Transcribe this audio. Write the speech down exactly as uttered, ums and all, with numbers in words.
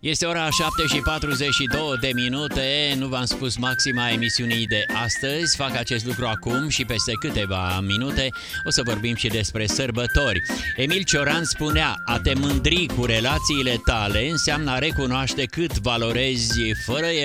Este ora șapte și patruzeci și două de minute, nu v-am spus maxima emisiunii de astăzi, fac acest lucru acum și peste câteva minute o să vorbim și despre sărbători. Emil Cioran spunea, a te mândri cu relațiile tale înseamnă a recunoaște cât valorezi fără ele.